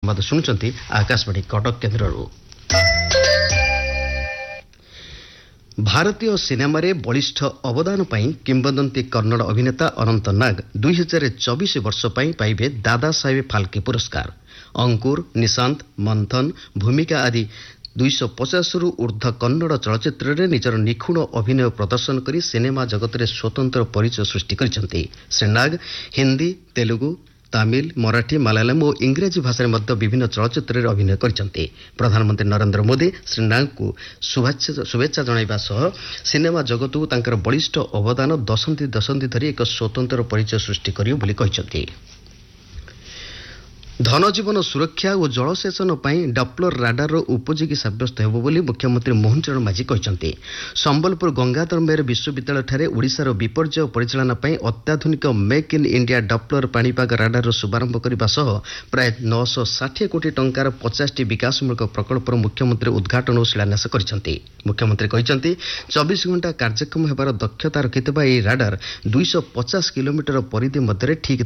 ସମ୍ବାଦ ଶୁଣୁଛନ୍ତି ଆକାଶବାଣୀ କଟକ କେନ୍ଦ୍ରରୁ। ଭାରତୀୟ ସିନେମାରେ ବଳିଷ୍ଠ ଅବଦାନ ପାଇଁ କିମ୍ବଦନ୍ତୀ କନ୍ନଡ଼ ଅଭିନେତା ଅନନ୍ତ ନାଗ 2024 ବର୍ଷ ପାଇଁ ପାଇବେ ଦାଦା ସାହେବ ଫାଲ୍କେ ପୁରସ୍କାର। ଅଙ୍କୁର, ନିଶାନ୍ତ, ମନ୍ଥନ, ଭୂମିକା ଆଦି 250ରୁ ଉର୍ଦ୍ଧ୍ୱ କନ୍ନଡ଼ ଚଳଚ୍ଚିତ୍ରରେ ନିଜର ନିଖୁଣ ଅଭିନୟ ପ୍ରଦର୍ଶନ କରି ସିନେମା ଜଗତରେ ସ୍ୱତନ୍ତ୍ର ପରିଚୟ ସୃଷ୍ଟି କରିଛନ୍ତି। ଶ୍ରୀ ନାଗ ହିନ୍ଦୀ, ତେଲୁଗୁ, ତାମିଲ, ମରାଠୀ, ମାଲାୟାଲମ ଓ ଇଂରାଜୀ ଭାଷାରେ ମଧ୍ୟ ବିଭିନ୍ନ ଚଳଚ୍ଚିତ୍ରରେ ଅଭିନୟ କରିଛନ୍ତି। ପ୍ରଧାନମନ୍ତ୍ରୀ ନରେନ୍ଦ୍ର ମୋଦି ଶ୍ରୀ ନାଗଙ୍କୁ ଶୁଭେଚ୍ଛା ଜଣାଇବା ସହ ସିନେମା ଜଗତକୁ ତାଙ୍କର ବଳିଷ୍ଠ ଅବଦାନ ଦଶନ୍ଧି ଧରି ଏକ ସ୍ୱତନ୍ତ୍ର ପରିଚୟ ସୃଷ୍ଟି କରିବ ବୋଲି କହିଛନ୍ତି। ଧନଜୀବନ ସୁରକ୍ଷା ଓ ଜଳସେଚନ ପାଇଁ ଡପ୍ଲର ରାଡାରର ଉପଯୋଗୀ ସାବ୍ୟସ୍ତ ହେବ ବୋଲି ମୁଖ୍ୟମନ୍ତ୍ରୀ ମୋହନ ଚରଣ ମାଝୀ କହିଛନ୍ତି। ସମ୍ବଲପୁର ଗଙ୍ଗାଧର ମେହେର ବିଶ୍ୱବିଦ୍ୟାଳୟଠାରେ ଓଡ଼ିଶାର ବିପର୍ଯ୍ୟୟ ପରିଚାଳନା ପାଇଁ ଅତ୍ୟାଧୁନିକ ମେକ୍ ଇନ୍ ଇଣ୍ଡିଆ ଡପ୍ଲର ପାଣିପାଗ ରାଡାରର ଶୁଭାରମ୍ଭ କରିବା ସହ ପ୍ରାୟ 960 କୋଟି ଟଙ୍କାର 50ଟି ବିକାଶମୂଳକ ପ୍ରକଳ୍ପର ମୁଖ୍ୟମନ୍ତ୍ରୀ ଉଦ୍ଘାଟନ ଓ ଶିଳାନ୍ୟାସ କରିଛନ୍ତି। ମୁଖ୍ୟମନ୍ତ୍ରୀ କହିଛନ୍ତି 24 ଘଣ୍ଟା କାର୍ଯ୍ୟକ୍ଷମ ହେବାର ଦକ୍ଷତା ରଖିଥିବା ଏହି ରାଡାର 250 କିଲୋମିଟର ପରିଧି ମଧ୍ୟରେ ଠିକ୍